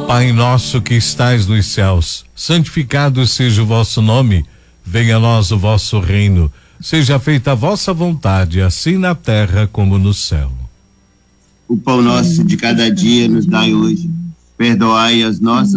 Pai nosso que estais nos céus, santificado seja o vosso nome, venha a nós o vosso reino, seja feita a vossa vontade, assim na terra como no céu. O pão nosso de cada dia nos dai hoje, perdoai as nossas